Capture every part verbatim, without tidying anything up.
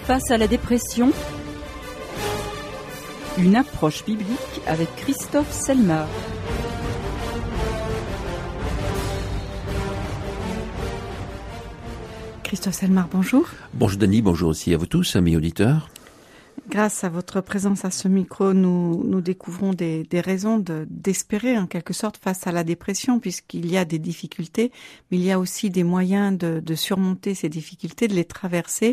Face à la dépression, une approche biblique avec Christophe Selmar. Christophe Selmar, bonjour. Bonjour Denis, bonjour aussi à vous tous, amis auditeurs. Grâce à votre présence à ce micro, nous, nous découvrons des, des raisons de, d'espérer en quelque sorte face à la dépression, puisqu'il y a des difficultés, mais il y a aussi des moyens de, de surmonter ces difficultés, de les traverser,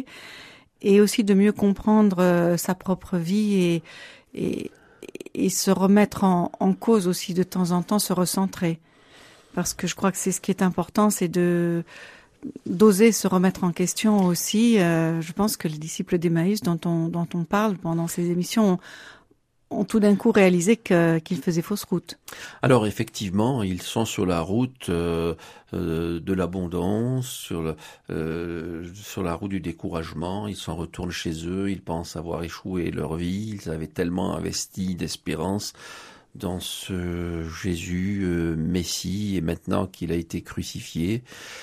et aussi de mieux comprendre euh, sa propre vie et, et, et se remettre en, en cause aussi de temps en temps, se recentrer. Parce que je crois que c'est ce qui est important, c'est de... d'oser se remettre en question aussi. Euh, je pense que les disciples d'Emmaüs dont on, dont on parle pendant ces émissions ont, ont tout d'un coup réalisé que, qu'ils faisaient fausse route. Alors effectivement, ils sont sur la route euh, euh, de l'abondance, sur, le, euh, sur la route du découragement. Ils s'en retournent chez eux, ils pensent avoir échoué leur vie, ils avaient tellement investi d'espérance dans ce Jésus euh, Messie, et maintenant qu'il a été crucifié,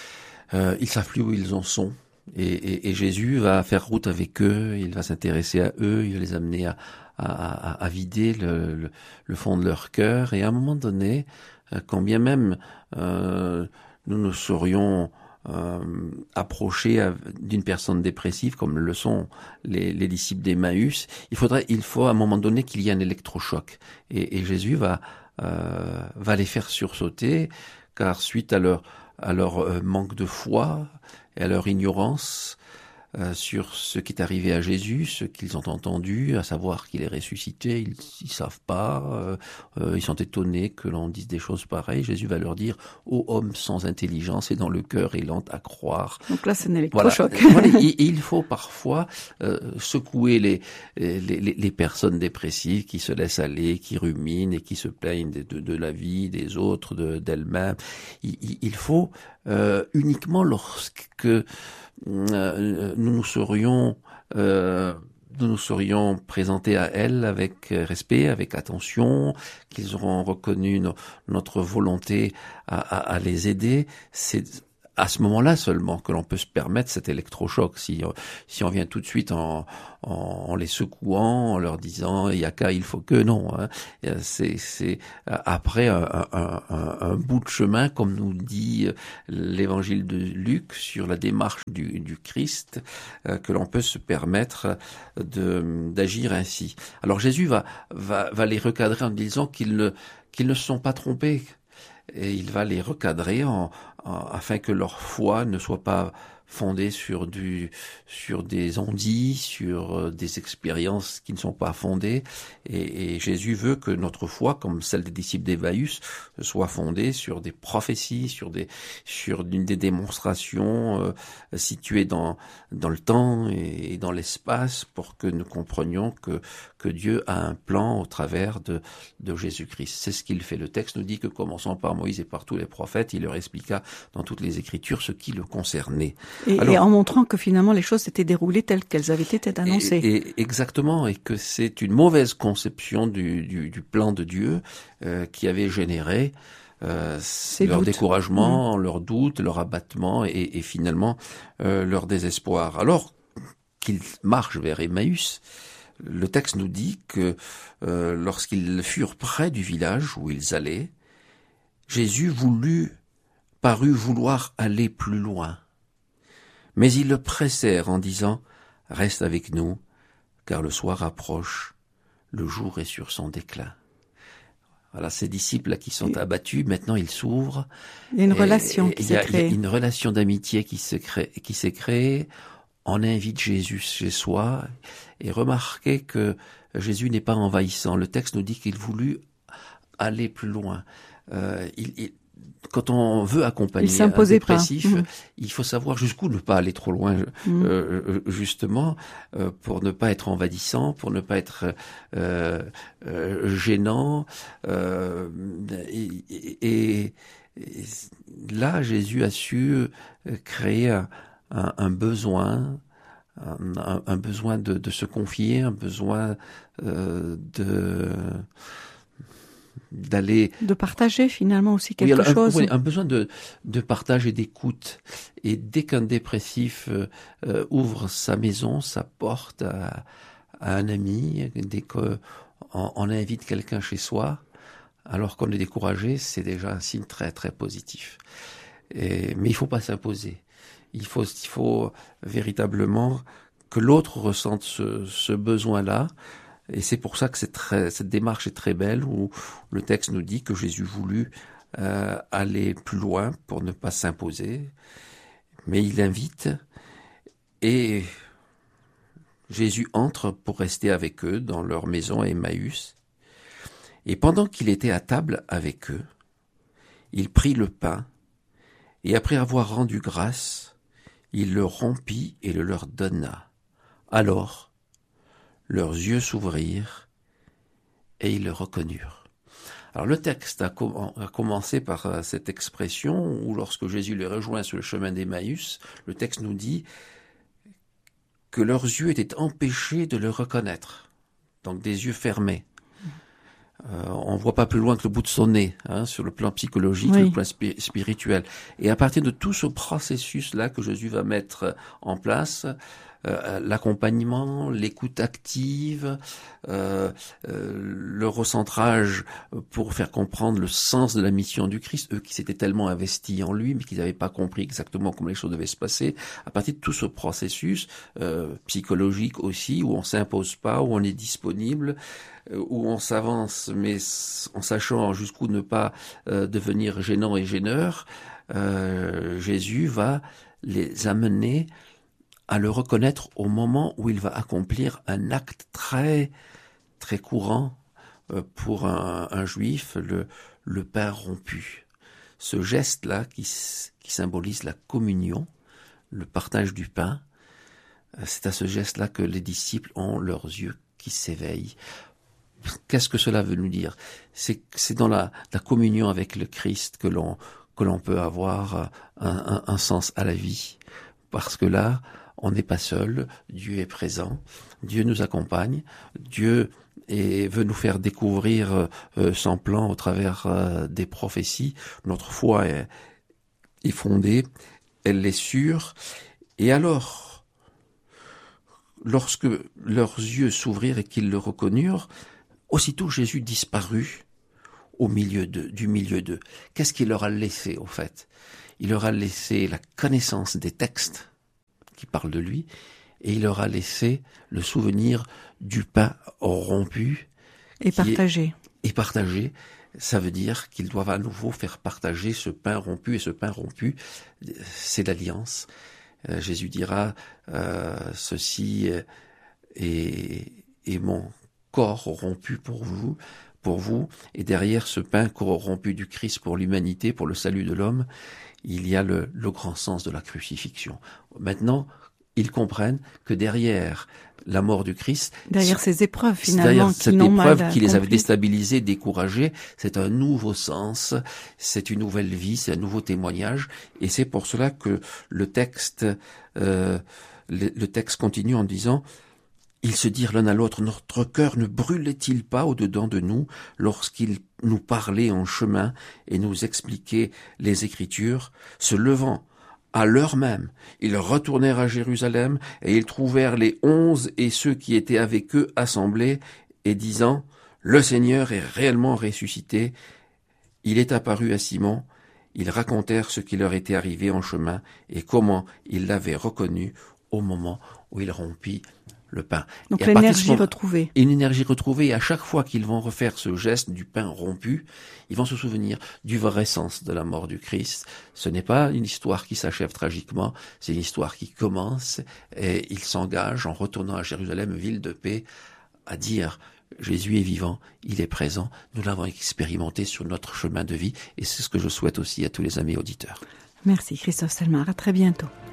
Euh, ils savent plus où ils en sont, et, et, et Jésus va faire route avec eux, il va s'intéresser à eux, il va les amener à, à, à, à vider le, le, le fond de leur cœur, et à un moment donné, euh, quand bien même euh, nous nous serions euh, approchés d'une personne dépressive, comme le sont les, les disciples d'Emmaüs, il faudrait, il faut à un moment donné qu'il y ait un électrochoc, et, et Jésus va, euh, va les faire sursauter, car suite à leur à leur euh, manque de foi et à leur ignorance euh, sur ce qui est arrivé à Jésus, ce qu'ils ont entendu, à savoir qu'il est ressuscité, ils ne savent pas, euh, euh, ils sont étonnés que l'on dise des choses pareilles. Jésus va leur dire « Ô homme sans intelligence et dans le cœur et lent à croire ». Donc là, c'est un électrochoc. Voilà. Voilà. Et, et il faut parfois euh, secouer les, les, les, les personnes dépressives qui se laissent aller, qui ruminent et qui se plaignent de, de, de la vie, des autres, de, d'elles-mêmes. Il, il faut euh, uniquement lorsque Euh, nous nous serions euh, nous nous serions présentés à elles avec respect, avec attention, qu'ils auront reconnu no, notre volonté à, à, à les aider. C'est à ce moment-là seulement que l'on peut se permettre cet électrochoc. Si, si on vient tout de suite en, en, en les secouant, en leur disant il y a qu'à, il faut que, non. Hein. C'est, c'est après un, un, un, un bout de chemin, comme nous dit l'évangile de Luc sur la démarche du, du Christ, euh, que l'on peut se permettre de, d'agir ainsi. Alors Jésus va, va, va les recadrer en disant qu'ils ne, qu'ils ne se sont pas trompés. Et il va les recadrer en, en, afin que leur foi ne soit pas fondée sur du sur des ondits, sur euh, des expériences qui ne sont pas fondées. Et, et Jésus veut que notre foi, comme celle des disciples d'Emmaüs, soit fondée sur des prophéties, sur des sur une des démonstrations euh, situées dans dans le temps et, et dans l'espace, pour que nous comprenions que que Dieu a un plan au travers de de Jésus-Christ. C'est ce qu'il fait. Le texte nous dit que, commençant par Moïse et par tous les prophètes, il leur expliqua dans toutes les Écritures ce qui le concernait. Et, Alors, et en montrant que finalement les choses s'étaient déroulées telles qu'elles avaient été annoncées. Et, et exactement, et que c'est une mauvaise conception du, du, du plan de Dieu euh, qui avait généré euh, leur doutes. découragement, mmh. leur doute, leur abattement et, et finalement euh, leur désespoir. Alors qu'ils marchent vers Emmaüs, le texte nous dit que euh, lorsqu'ils furent près du village où ils allaient, Jésus voulut, parut vouloir aller plus loin. Mais ils le pressèrent en disant « Reste avec nous, car le soir approche, le jour est sur son déclin. » Voilà, ces disciples-là qui sont abattus, maintenant ils s'ouvrent. Il y a une et, relation qui s'est créée. Il y a une relation d'amitié qui s'est créée, qui s'est créée. On invite Jésus chez soi, et remarquez que Jésus n'est pas envahissant. Le texte nous dit qu'il voulut aller plus loin. Euh, il, il, quand on veut accompagner un dépressif, mmh. il faut savoir jusqu'où ne pas aller trop loin, mmh. euh, justement, euh, pour ne pas être envahissant, pour ne pas être euh, euh, gênant. Euh, et, et, et là, Jésus a su créer un, un, un besoin, un, un besoin de, de se confier, un besoin euh, de d'aller... De partager finalement aussi quelque oui, alors, chose. Un, oui, un besoin de, de partage et d'écoute. Et dès qu'un dépressif euh, euh, ouvre sa maison, sa porte à, à un ami, dès qu'on on invite quelqu'un chez soi, alors qu'on est découragé, c'est déjà un signe très très positif. Et, mais il faut pas s'imposer. Il faut, il faut véritablement que l'autre ressente ce, ce besoin-là. Et c'est pour ça que c'est très, cette démarche est très belle, où le texte nous dit que Jésus voulut euh, aller plus loin pour ne pas s'imposer, mais il invite, et Jésus entre pour rester avec eux dans leur maison à Emmaüs. Et pendant qu'il était à table avec eux, il prit le pain, et après avoir rendu grâce, il le rompit et le leur donna. Alors, leurs yeux s'ouvrirent et ils le reconnurent. Alors le texte a, com- a commencé par euh, cette expression où lorsque Jésus les rejoint sur le chemin d'Emmaüs, le texte nous dit que leurs yeux étaient empêchés de le reconnaître, donc des yeux fermés. Euh, on voit pas plus loin que le bout de son nez, hein, sur le plan psychologique, oui. Le plan spi- spirituel. Et à partir de tout ce processus-là que Jésus va mettre en place, euh, l'accompagnement, l'écoute active, euh, euh, le recentrage pour faire comprendre le sens de la mission du Christ, eux qui s'étaient tellement investis en lui, mais qui n'avaient pas compris exactement comment les choses devaient se passer. À partir de tout ce processus euh, psychologique aussi, où on s'impose pas, où on est disponible, où on s'avance, mais en sachant jusqu'où ne pas euh, devenir gênant et gêneur, euh, Jésus va les amener à le reconnaître au moment où il va accomplir un acte très très courant euh, pour un, un juif, le, le pain rompu. Ce geste-là qui, qui symbolise la communion, le partage du pain, euh, c'est à ce geste-là que les disciples ont leurs yeux qui s'éveillent. Qu'est-ce que cela veut nous dire ? C'est, c'est dans la, la communion avec le Christ que l'on, que l'on peut avoir un, un, un sens à la vie. Parce que là, on n'est pas seul, Dieu est présent, Dieu nous accompagne, Dieu est, veut nous faire découvrir euh, son plan au travers euh, des prophéties. Notre foi est, est fondée, elle est sûre. Et alors, lorsque leurs yeux s'ouvrirent et qu'ils le reconnurent, aussitôt Jésus disparut au milieu d'eux, du milieu d'eux. Qu'est-ce qu'il leur a laissé, au fait ? Il leur a laissé la connaissance des textes qui parlent de lui, et il leur a laissé le souvenir du pain rompu. Et partagé. Est, et partagé, ça veut dire qu'ils doivent à nouveau faire partager ce pain rompu, et ce pain rompu, c'est l'alliance. Euh, Jésus dira, euh, ceci est, est mon corps rompu pour vous, pour vous, et derrière ce pain corrompu du Christ pour l'humanité, pour le salut de l'homme, il y a le, le grand sens de la crucifixion. Maintenant, ils comprennent que derrière la mort du Christ, derrière ces épreuves finalement, derrière qui cette n'ont épreuve mal qui les avait compris. déstabilisés, découragés, c'est un nouveau sens, c'est une nouvelle vie, c'est un nouveau témoignage, et c'est pour cela que le texte, euh, le, le texte continue en disant: ils se dirent l'un à l'autre, notre cœur ne brûlait-il pas au-dedans de nous lorsqu'il nous parlait en chemin et nous expliquait les Écritures? Se levant à l'heure même, ils retournèrent à Jérusalem et ils trouvèrent les onze et ceux qui étaient avec eux assemblés et disant: le Seigneur est réellement ressuscité, il est apparu à Simon. Ils racontèrent ce qui leur était arrivé en chemin et comment ils l'avaient reconnu au moment où il rompit le pain. Donc et l'énergie moment, retrouvée. Une énergie retrouvée, et à chaque fois qu'ils vont refaire ce geste du pain rompu, ils vont se souvenir du vrai sens de la mort du Christ. Ce n'est pas une histoire qui s'achève tragiquement, c'est une histoire qui commence, et ils s'engagent en retournant à Jérusalem, ville de paix, à dire: Jésus est vivant, il est présent, nous l'avons expérimenté sur notre chemin de vie, et c'est ce que je souhaite aussi à tous les amis auditeurs. Merci Christophe Selmar, à très bientôt.